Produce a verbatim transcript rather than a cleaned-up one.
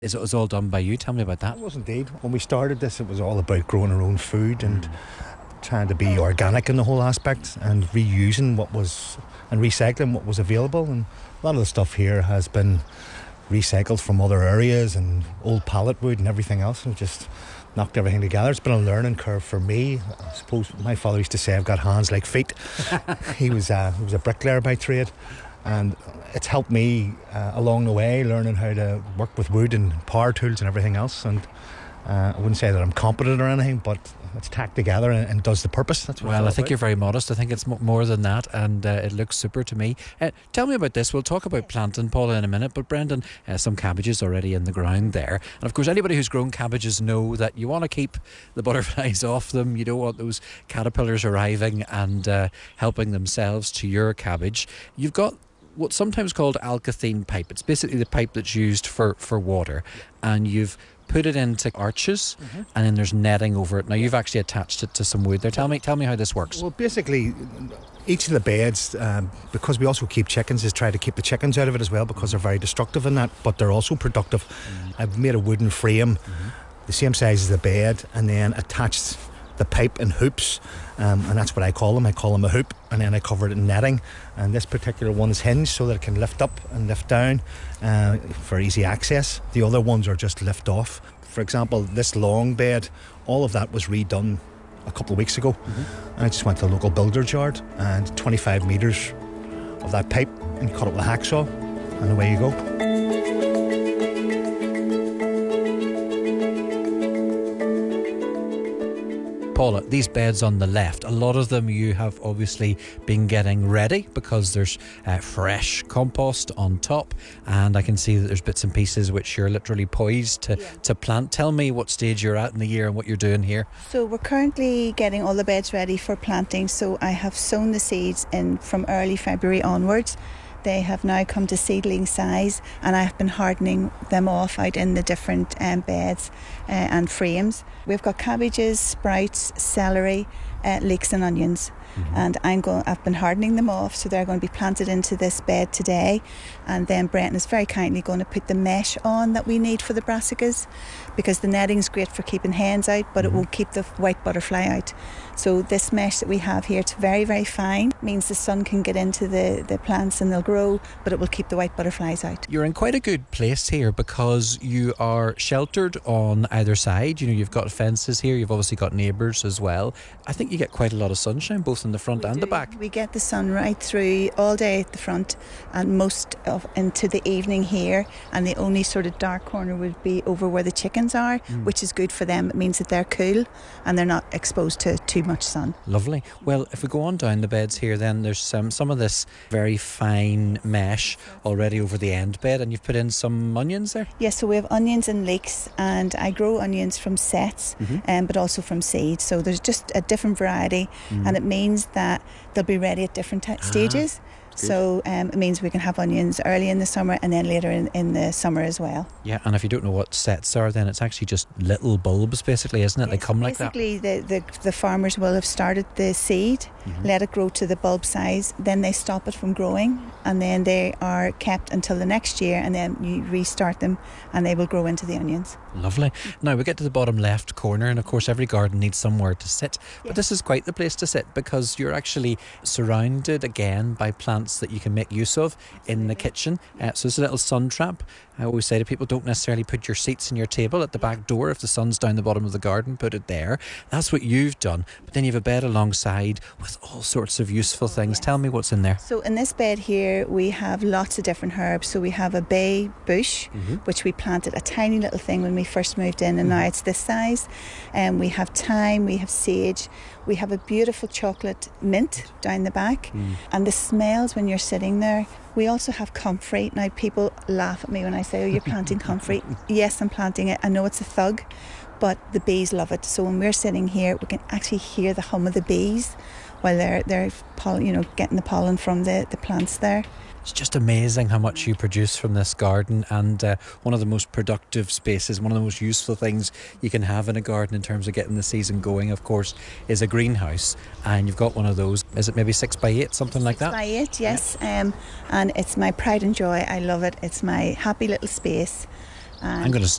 Is it was all done by you? Tell me about that. It was indeed. When we started this, it was all about growing our own food and trying to be organic in the whole aspect and reusing what was and recycling what was available. And a lot of the stuff here has been recycled from other areas and old pallet wood and everything else. We've just knocked everything together. It's been a learning curve for me. I suppose my father used to say I've got hands like feet. he was uh, he was a bricklayer by trade, and it's helped me uh, along the way, learning how to work with wood and power tools and everything else. And uh, I wouldn't say that I'm competent or anything, but it's tacked together and, and does the purpose. That's what well, I think about. You're very modest. I think it's m- more than that, and uh, it looks super to me. Uh, tell me about this. We'll talk about planting, Paula, in a minute, but Brendan, uh, some cabbages already in the ground there. And of course, anybody who's grown cabbages know that you want to keep the butterflies off them. You don't want those caterpillars arriving and uh, helping themselves to your cabbage. You've got what's sometimes called alkathene pipe. It's basically the pipe that's used for, for water, and you've put it into arches, mm-hmm. and then there's netting over it. Now you've actually attached it to some wood there. Tell me, tell me how this works. Well, basically, each of the beds, um, because we also keep chickens, is try to keep the chickens out of it as well, because they're very destructive in that, but they're also productive. Mm-hmm. I've made a wooden frame, mm-hmm. the same size as the bed, and then attached the pipe in hoops, um, and that's what I call them. I call them a hoop, and then I cover it in netting. And this particular one is hinged so that it can lift up and lift down uh, for easy access. The other ones are just lift off. For example, this long bed, all of that was redone a couple of weeks ago. Mm-hmm. And I just went to the local builder's yard and twenty-five metres of that pipe and cut it with a hacksaw, and away you go. Paula, these beds on the left, a lot of them you have obviously been getting ready because there's uh, fresh compost on top, and I can see that there's bits and pieces which you're literally poised to, yeah. to plant. Tell me what stage you're at in the year and what you're doing here. So we're currently getting all the beds ready for planting, so I have sown the seeds in from early February onwards. They have now come to seedling size, and I've been hardening them off out in the different um, beds uh, and frames. We've got cabbages, sprouts, celery, uh, leeks and onions. Mm-hmm. And I'm going, I've been hardening them off, so they're going to be planted into this bed today. And then Brenton is very kindly going to put the mesh on that we need for the brassicas, because the netting is great for keeping hens out, but mm-hmm. it won't keep the white butterfly out. So this mesh that we have here, it's very, very fine. It means the sun can get into the, the plants and they'll grow, but it will keep the white butterflies out. You're in quite a good place here because you are sheltered on either side. You know, you've got fences here, you've obviously got neighbours as well. I think you get quite a lot of sunshine, both in the front we and do. the back. We get the sun right through all day at the front and most of into the evening here, and the only sort of dark corner would be over where the chickens are, mm. which is good for them. It means that they're cool and they're not exposed to too much sun. Lovely. Well, if we go on down the beds here, then there's some, some of this very fine mesh already over the end bed, and you've put in some onions there? Yes, so we have onions and leeks, and I grow onions from sets, mm-hmm. um, but also from seeds. So there's just a different variety, mm. and it means that they'll be ready at different t- stages. Ah. So um, it means we can have onions early in the summer and then later in, in the summer as well. Yeah, and if you don't know what sets are, then it's actually just little bulbs basically, isn't it? Yes, they come like that. Basically, the, the, the farmers will have started the seed, mm-hmm. let it grow to the bulb size, then they stop it from growing, and then they are kept until the next year, and then you restart them and they will grow into the onions. Lovely. Now we get to the bottom left corner, and of course every garden needs somewhere to sit, but yes. this is quite the place to sit because you're actually surrounded again by plants that you can make use of in the kitchen. Uh, so it's a little sun trap. I always say to people, don't necessarily put your seats and your table at the back door. If the sun's down the bottom of the garden, put it there. That's what you've done. But then you have a bed alongside with all sorts of useful things. Yes. Tell me what's in there. So in this bed here, we have lots of different herbs. So we have a bay bush, mm-hmm. which we planted a tiny little thing when we first moved in, and mm-hmm. now it's this size. And um, we have thyme, we have sage, we have a beautiful chocolate mint down the back, mm. and the smells when you're sitting there. We also have comfrey. Now people laugh at me when I say, oh, you're planting comfrey. Yes, I'm planting it. I know it's a thug, but the bees love it. So when we're sitting here, we can actually hear the hum of the bees while they're they're poll- you know getting the pollen from the, the plants there. It's just amazing how much you produce from this garden, and uh, one of the most productive spaces, one of the most useful things you can have in a garden in terms of getting the season going, of course, is a greenhouse. And you've got one of those. Is it maybe six by eight, something like that? Six by eight, yes. Yeah. Um, and it's my pride and joy. I love it. It's my happy little space. And I'm going to